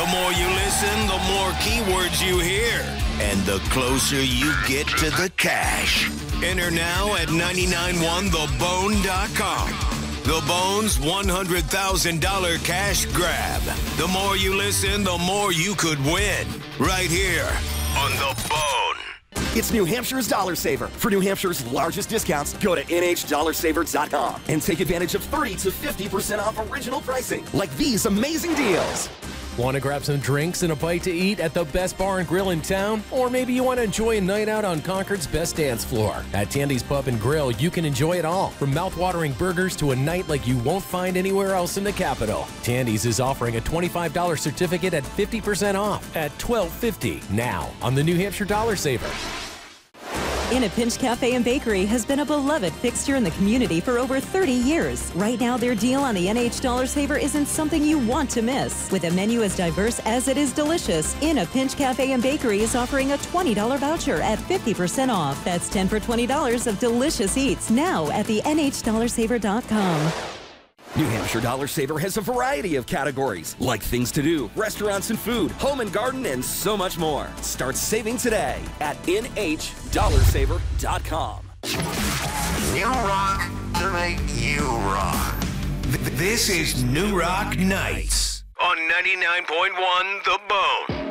The more you listen, the more keywords you hear. And the closer you get to the cash. Enter now at 991thebone.com. The Bone's $100,000 cash grab. The more you listen, the more you could win. Right here on The Bone. It's New Hampshire's Dollar Saver. For New Hampshire's largest discounts, go to NHDollarSaver.com and take advantage of 30 to 50% off original pricing, like these amazing deals. Want to grab some drinks and a bite to eat at the best bar and grill in town? Or maybe you want to enjoy a night out on Concord's best dance floor. At Tandy's Pub and Grill, you can enjoy it all, from mouth-watering burgers to a night like you won't find anywhere else in the capital. Tandy's is offering a $25 certificate at 50% off at $12.50 now on the New Hampshire Dollar Saver. In a Pinch Cafe and Bakery has been a beloved fixture in the community for over 30 years. Right now, their deal on the NH Dollar Saver isn't something you want to miss. With a menu as diverse as it is delicious, In a Pinch Cafe and Bakery is offering a $20 voucher at 50% off. That's 10 for $20 of delicious eats now at the NHDollarSaver.com. New Hampshire Dollar Saver has a variety of categories, like things to do, restaurants and food, home and garden, and so much more. Start saving today at NHDollarSaver.com. New rock to make you rock. This is New Rock Nights on 99.1 The Bone.